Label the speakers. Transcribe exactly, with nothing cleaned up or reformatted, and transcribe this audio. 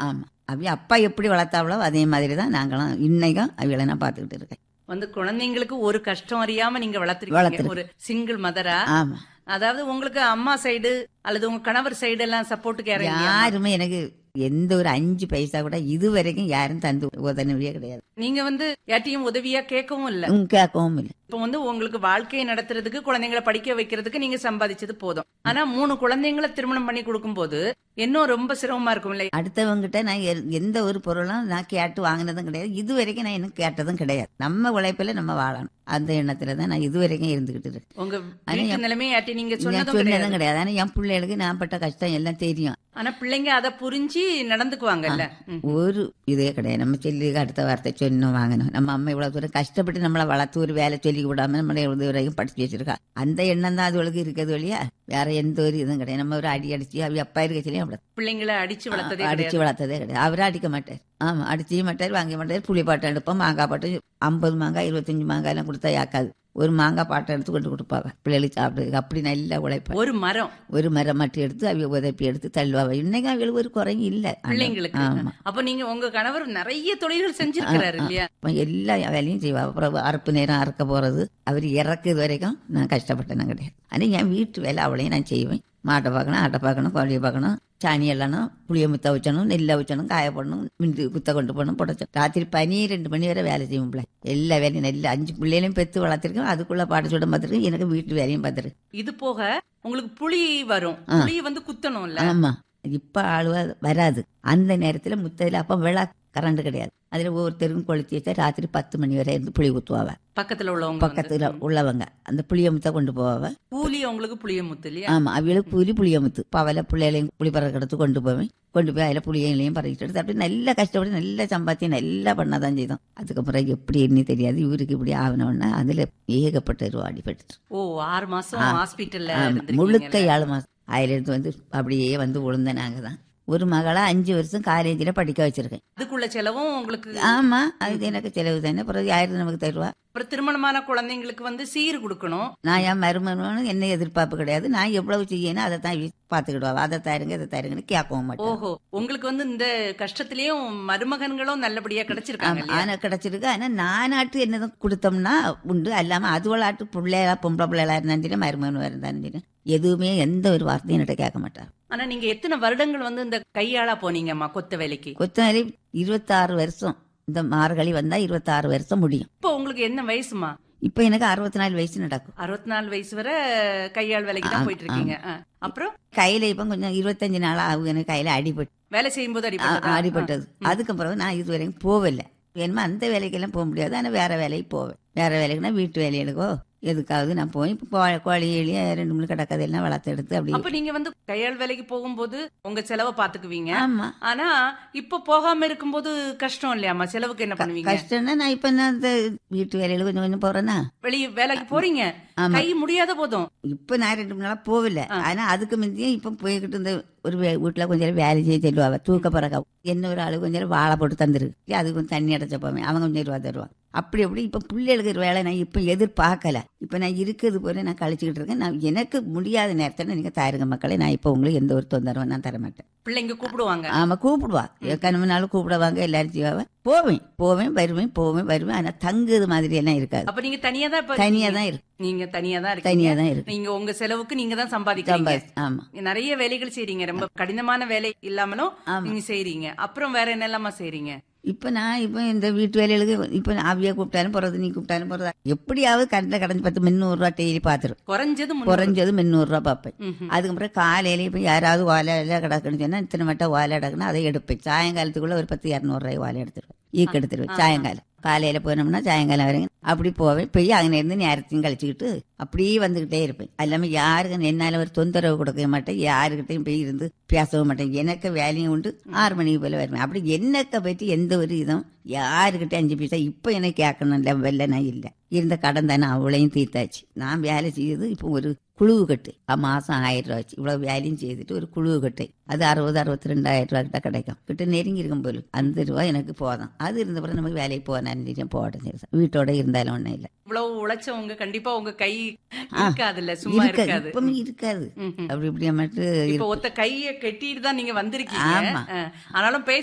Speaker 1: ஆமா. அவைய அப்பா எப்படி வளர்த்தாவளோ அதே மாதிரி தான் நாங்களும் இன்னைக்கும் அவைகளை நான் பார்த்துக்கிட்டு இருக்கேன்.
Speaker 2: வந்து குழந்தைங்களுக்கு ஒரு கஷ்டம் அறியாம நீங்க வளர்த்துருக்கீங்க,
Speaker 1: வளர்த்திருக்கேன்.
Speaker 2: ஒரு சிங்கிள் மதரா.
Speaker 1: ஆமா.
Speaker 2: அதாவது உங்களுக்கு அம்மா சைடு அல்லது உங்க கணவர் சைடு எல்லாம் சப்போர்ட்டுக்கு யாரும் இல்லையா?
Speaker 1: யாருமே எனக்கு எந்த ஒரு அஞ்சு பைசா கூட இது வரைக்கும் யாரும் தந்து உதவியே கிடையாது.
Speaker 2: நீங்க வந்து யார்ட்டையும் உதவியா கேட்கவும் இல்ல,
Speaker 1: உம் கேட்கவும் இல்லை.
Speaker 2: இப்ப வந்து உங்களுக்கு வாழ்க்கையை நடத்துறதுக்கு குழந்தைங்களை படிக்க வைக்கிறதுக்கு நீங்க சம்பாதிச்சது போதும். ஆனா மூணு குழந்தைங்களை திருமணம் பண்ணி கொடுக்கும் போது இன்னும் ரொம்ப சிரமமா இருக்கும் இல்லை?
Speaker 1: அடுத்தவங்கிட்ட நான் எ- எந்த ஒரு பொருளும் நான் கேட்டு வாங்கினதும் கிடையாது. இது வரைக்கும் நான் இன்னும் கேட்டதும் கிடையாது. நம்ம உழைப்பில நம்ம வாழணும் அந்த எண்ணத்துல தான் நான் இது வரைக்கும் இருந்துகிட்டு இருக்கேன்.
Speaker 2: உங்க
Speaker 1: ஆனா
Speaker 2: வீட்டு
Speaker 1: என்-
Speaker 2: நிலைமையை யார்ட்டையும் நீங்க
Speaker 1: நான்
Speaker 2: சொன்னதும்
Speaker 1: சொன்னதும்
Speaker 2: கிடையாது.
Speaker 1: கிடையாது. ஆனா என் பிள்ளைகளுக்கு நான் பட்ட கஷ்டம் எல்லாம் தெரியும்.
Speaker 2: ஆனா பிள்ளைங்க அதை புரிஞ்சு நடந்துக்குவாங்கல்ல. ம்.
Speaker 1: ஒரு இதே கிடையாது. நம்ம சொல்லிக்கு அடுத்த வார்த்தை சொன்னோம் வாங்கணும். நம்ம அம்மா இவ்வளவு தூரம் கஷ்டப்பட்டு நம்மளை வளர்த்து ஒரு வேலை சொல்லி விடாம நம்மளை இவ்வளவு வரைக்கும் படிச்சு வச்சிருக்கா. அந்த எண்ணம் தான் அதுகளுக்கு இருக்கிறது வழியா வேற எந்த ஒரு இதுவும் கிடையாது. நம்ம ஒரு அடி அடிச்சு அவ அப்பா இருக்க சொல்லி அப்படி
Speaker 2: பிள்ளைங்களை அடிச்சு வளர்த்ததே
Speaker 1: அடிச்சு
Speaker 2: கிடையாது.
Speaker 1: வளர்த்ததே கிடையாது. அவரே அடிக்க மாட்டார். ஆமா, அடிச்சே மாட்டார், வாங்க மாட்டார். புளி பாட்டை எடுப்போம், மாங்காய் பாட்டு ஐம்பது மாங்காய் இருபத்தஞ்சு மாங்காய் எல்லாம் கொடுத்தா யாக்காது. ஒரு மாங்காய் பாட்டை எடுத்து கொண்டு கொடுப்பாங்க பிள்ளைகளுக்கு சாப்பிடுறதுக்கு. அப்படி நல்லா உழைப்பா.
Speaker 2: ஒரு மரம்
Speaker 1: ஒரு மரம் மட்டும் எடுத்து அவைய உதப்பி எடுத்து தள்ளுவாங்க. இன்னைக்கு அவங்களுக்கு ஒரு குறையும் இல்லை
Speaker 2: பிள்ளைங்களுக்கு.
Speaker 1: ஆமா.
Speaker 2: அப்ப நீங்க உங்க கணவர் நிறைய தொழில்கள் செஞ்சிருக்கிறாரு இல்லையா?
Speaker 1: அப்ப எல்லா வேலையும் செய்வா. அப்புறம் அறுப்பு நேரம் அறுக்க போறது அவர் இறக்குது வரைக்கும் நான் கஷ்டப்பட்டேன் கிடையாது. ஆனால் என் வீட்டு வேலை அவளையும் நான் செய்வேன். மாட்டை பார்க்கணும், ஆட்டை பார்க்கணும், கோழியை பார்க்கணும், சாணி எல்லணும், புளிய முத்த வச்சணும், நெல்லை வச்சணும், காய போடணும், மிந்து குத்த கொண்டு போகணும், புடச்சோம். ராத்திரி பனிரெண்டு மணி வரை வேலை செய்வோம் பிள்ளை. எல்லா வேலையும் நெல் அஞ்சு பிள்ளைகளையும் பெற்று வளர்த்துருக்கேன். அதுக்குள்ள பாட சுட பார்த்துருக்கேன். எனக்கு வீட்டு வேலையும் பார்த்துருக்கு.
Speaker 2: இது போக உங்களுக்கு புளி வரும், புளி வந்து குத்தணும்ல.
Speaker 1: ஆமா, இப்ப ஆளுவா வராது. அந்த நேரத்துல முத்தையில அப்ப விழா கரண்ட் கிடையாது. அதுல ஒவ்வொருத்தருக்கும் கொளுத்தி வச்சா ராத்திரி பத்து மணி வரை இருந்து புளி ஊத்துவாவ.
Speaker 2: பக்கத்துல உள்ளவங்க
Speaker 1: பக்கத்துல உள்ளவங்க அந்த புளிய முத்த கொண்டு போவாவ.
Speaker 2: கூலி உங்களுக்கு புளிய முத்து இல்லையா?
Speaker 1: ஆமா, அவளுக்கு புலி புளிய முத்து பவல பிள்ளைகளையும் புளி பறக்க எடுத்து கொண்டு போவேன். கொண்டு போய் அதில் புளியங்களையும் பறக்கிட்டு எடுத்து அப்படி நல்லா கஷ்டப்பட்டு நல்லா சம்பாத்தியம் நல்லா பண்ணாதான் செய்தோம். அதுக்கப்புறம் எப்படி என்ன தெரியாது. இவருக்கு இப்படி ஆகணும்னா அதுல ஏகப்பட்ட ரூபா அடிபட்டு.
Speaker 2: ஓ, ஆறு மாசம் ஹாஸ்பிட்டல்ல
Speaker 1: முழுக்க ஏழு மாசம் அதுல இருந்து வந்து அப்படியே வந்து விழுந்த நாங்க தான். ஒரு மகளா அஞ்சு வருஷம் காலேஜில படிக்க வச்சிருக்கேன்.
Speaker 2: அதுக்குள்ள செலவும் உங்களுக்கு?
Speaker 1: ஆமா, அது எனக்கு செலவு தானே. அப்புறம் யாரு நமக்கு தருவா?
Speaker 2: அப்புறம் திருமணமான குழந்தைங்களுக்கு வந்து சீர் கொடுக்கணும்.
Speaker 1: நான் என் மருமகனும் என்ன எதிர்பார்ப்பு கிடையாது. நான் எவ்வளவு செய்யணும் அதை தான் பாத்துக்கிடுவா. அதை தாருங்க இதை தாருங்கன்னு கேட்கவும் மாட்டேன்.
Speaker 2: ஓஹோ, உங்களுக்கு வந்து இந்த கஷ்டத்திலயும் மருமகன்களும் நல்லபடியா கிடைச்சிருக்காங்க.
Speaker 1: ஆனா கிடைச்சிருக்கு. ஆனா நானாட்டு என்னதும் கொடுத்தோம்னா உண்டு. அல்லாம அதுவளாட்டு பிள்ளையா பொம்பளை பிள்ளைகளா இருந்தாலும் சரி, மருமகன் இருந்தாலும் சரி, எதுவுமே எந்த ஒரு வார்த்தையும் என்கிட்ட கேட்க மாட்டார்.
Speaker 2: ஆனா நீங்க எத்தனை வருடங்கள் வந்து இந்த கையாளா போனீங்கம்மா கொத்த வேலைக்கு?
Speaker 1: கொத்த வேலை இருபத்தாறு வருஷம். இந்த மார்கழி வந்தா இருபத்தாறு வருஷம் முடியும்.
Speaker 2: இப்போ உங்களுக்கு என்ன வயசுமா?
Speaker 1: இப்ப எனக்கு அறுபத்தி நாலு வயசு நடக்கும்.
Speaker 2: அறுபத்தி நாலு வயசு வரை கையாள் வேலைக்கு தான் போயிட்டு இருக்கீங்க. அப்புறம்
Speaker 1: கையில இப்ப கொஞ்சம் இருபத்தஞ்சு நாளா ஆகும் எனக்கு கையில அடிபட்டு.
Speaker 2: வேலை செய்யும் போது
Speaker 1: அடிபட்டது. அதுக்கப்புறம் நான் இது வரைக்கும் போகல. வேணுமா அந்த வேலைக்கெல்லாம் போக முடியாது. ஆனா வேற வேலைக்கு போவேன். வேற வேலைக்குன்னா வீட்டு வேலைகளுக்கோ எதுக்காவது நான் போய் கோழி எளிய ரெண்டு மூணு கிடக்கதெல்லாம் வளர்த்து எடுத்து அப்படி.
Speaker 2: அப்ப நீங்க வந்து கையாள் வேலைக்கு போகும்போது உங்க செலவை பாத்துக்குவீங்க.
Speaker 1: ஆமா.
Speaker 2: ஆனா இப்ப போகாம இருக்கும்போது கஷ்டம் இல்லையாமா? செலவுக்கு என்ன பண்ணுவீங்க?
Speaker 1: கஷ்டம்னா நான் இப்ப நான் இந்த வீட்டு வேலையில கொஞ்சம் கொஞ்சம் போறேன்னா
Speaker 2: வெளியே வேலைக்கு போறீங்க, கை முடியாத போதும்.
Speaker 1: இப்ப நான் ரெண்டு மூணு நாளா போகல. ஆனா அதுக்கு முந்தையும் இப்ப போய்கிட்டு இந்த ஒரு வீட்டுல கொஞ்சம் வேலை செய்ய சொல்லுவாங்க. தூக்க பறக்க என்ன ஒரு ஆளு கொஞ்சம் வாழை போட்டு தந்துருக்கு. அது கொஞ்சம் தண்ணி அடைச்ச போவேன். அவங்க கொஞ்சம் ரூபா தருவாங்க. அப்படி அப்படி இப்ப பிள்ளைகளுக்கு வேலை நான் இப்ப எதிர்பார்க்கல. இப்ப நான் இருக்கிறது போல நான் கழிச்சுக்கிட்டு இருக்கேன். நான் எனக்கு முடியாத நேரத்துல நீங்க தாருங்க மக்களை, நான் இப்ப உங்களுக்கு எந்த ஒரு தொந்தரவும் நான் தர மாட்டேன்.
Speaker 2: பிள்ளைங்க கூப்பிடுவாங்க.
Speaker 1: ஆமா, கூப்பிடுவா. கணவனாலும் கூப்பிடுவாங்க. எல்லாரும் செய்வாங்க. போவேன் போவேன் வருவேன் போவேன் வருவேன். ஆனா தங்குது மாதிரி எல்லாம் இருக்காது.
Speaker 2: அப்ப நீங்க தனியா தான்
Speaker 1: தனியா தான் இருக்கு.
Speaker 2: நீங்க தனியா தான் இருக்கு.
Speaker 1: தனியா தான் இருக்கு.
Speaker 2: நீங்க உங்க செலவுக்கு நீங்க தான் சம்பாதிக்கிறீங்க.
Speaker 1: ஆமா,
Speaker 2: நிறைய வேலைகள் செய்றீங்க. ரொம்ப கடினமான வேலை இல்லாமலும் நீங்க செய்றீங்க. அப்புறம் வேற என்னெல்லாமா செய்றீங்க?
Speaker 1: இப்ப நான் இப்ப இந்த வீட்டு வேலைகளுக்கு இப்ப ஆவியா கூப்பிட்டாலும் போறது, நீ கூப்பிட்டாலும் போறது. எப்படியாவது கரண்ட்ல கடைஞ்சு பத்து முன்னூறு ரூபா டெய்லி பாத்துரும்.
Speaker 2: குறைஞ்சது
Speaker 1: குறைஞ்சது முன்னூறு ரூபா பார்ப்பேன். அதுக்கப்புறம் காலையில இப்ப யாராவது ஓலை எல்லாம் கிடக்குன்னு சொன்னா இத்தனை மட்டும் ஓலை கிடக்குன்னா அதை எடுப்பேன். சாயங்காலத்துக்குள்ள ஒரு பத்து இரநூறு ரூபாய் ஓலை எடுத்துருவேன். ஈக்கு எடுத்துருவேன். சாயங்காலம் காலையில போனோம்னா சாயங்காலம் வரைக்கும் அப்படி போவேன். போய் அங்கே இருந்து நேரத்தையும் கழிச்சுக்கிட்டு அப்படியே வந்துகிட்டே இருப்பேன். அது இல்லாம யாருக்கு என்னால ஒரு தொந்தரவு கொடுக்க மாட்டேன். யாருக்கிட்டையும் போய் இருந்து பேசவும் மாட்டேன். எனக்கு வேலையும் உண்டு. ஆறு மணிக்கு போல வருவேன். அப்படி என்னக்க பற்றி எந்த ஒரு இதுவும் யாருக்கிட்ட அஞ்சு பைசா இப்ப எனக்கு கேட்கணும் லெவல்ல நான் இல்லை. இருந்த கடன் தானே அவளையும் தீர்த்தாச்சு. நான் வேலை செய்யுது இப்போ ஒரு குழுவு கட்டு மாசம் ஆயிரம் ரூபாய் வச்சு இவ்வளவு வேலையும் செய்துட்டு ஒரு குழுவு கட்டு அது அறுபது அறுபத்தி ரெண்டாயிரம் ரூபாய் கிட்ட கிடைக்கும். கிட்ட நெருங்கி இருக்கும் போது அந்த ரூபாய் எனக்கு போதும். அது இருந்த பிறகு நமக்கு வேலைக்கு போன போட வீட்டோட இருந்தாலும் ஒண்ணும் இல்லை.
Speaker 2: இவ்வளவு உழைச்சவங்க கண்டிப்பா உங்க கை இருக்காதுல்ல, சும்மா இருக்காது.
Speaker 1: இப்பவும் இருக்காது. அப்படி இப்படியா மட்டும்
Speaker 2: ஒத்த கைய கட்டிட்டு தான் நீங்க வந்திருக்கீங்க. ஆனாலும்